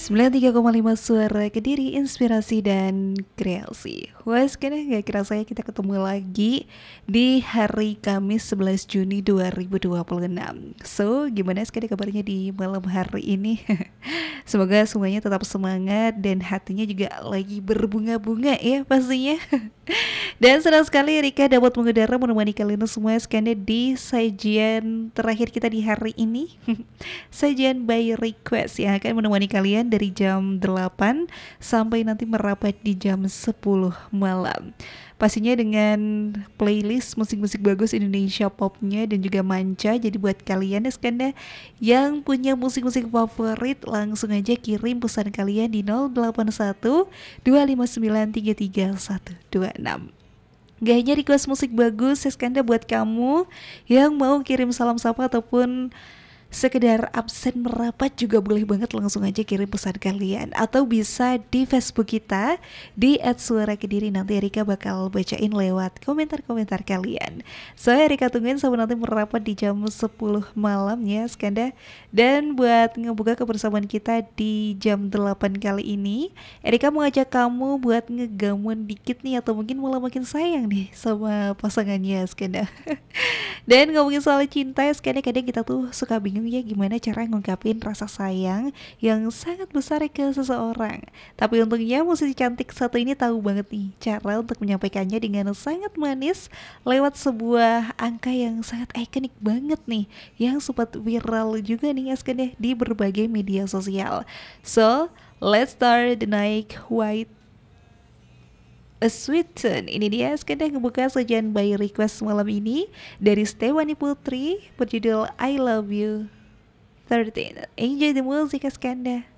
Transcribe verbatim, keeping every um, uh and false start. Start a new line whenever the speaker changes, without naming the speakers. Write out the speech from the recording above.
sembilan puluh tiga koma lima Suara Kediri, inspirasi dan kreasi. Wah, sekarang gak kerasa ya kita ketemu lagi di hari Kamis sebelas Juni dua ribu dua puluh enam. So, gimana sekarang kabarnya di malam hari ini? Semoga semuanya tetap semangat dan hatinya juga lagi berbunga-bunga ya pastinya. Dan senang sekali Rika dapat mengudara menemani kalian semua sekalian di sajian terakhir kita di hari ini. Sajian by request yang akan menemani kalian dari jam delapan sampai nanti merapat di jam sepuluh malam. Pastinya dengan playlist musik-musik bagus Indonesia popnya dan juga manca. Jadi buat kalian ya sekanda yang punya musik-musik favorit, langsung aja kirim pesan kalian di nol delapan satu dua lima sembilan tiga tiga satu dua enam. Gak hanya request musik bagus, Seskanda buat kamu yang mau kirim salam sapa ataupun sekedar absen merapat juga boleh banget, langsung aja kirim pesan kalian. Atau bisa di Facebook kita di et suara kediri, nanti Erika bakal bacain lewat komentar-komentar kalian. Saya Erika tungguin sampai nanti merapat di jam sepuluh malam ya Skanda. Dan buat ngebuka kebersamaan kita di jam delapan kali ini, Erika mau ngajak kamu buat ngegamun dikit nih, atau mungkin malah makin sayang nih sama pasangannya Skanda. Dan ngomongin soal cinta, kadang-kadang kita tuh suka bingung ya gimana cara ngungkapin rasa sayang yang sangat besar ke seseorang. Tapi untungnya musisi cantik satu ini tahu banget nih cara untuk menyampaikannya dengan sangat manis lewat sebuah angka yang sangat ikonik banget nih, yang sempat viral juga nih ya sekadar di berbagai media sosial. So, let's start the night white A Sweet Tune. Ini dia sekedar ngebuka sajian by request malam ini dari Stewani Putri berjudul I Love You thirteen. Enjoy the music Skanda.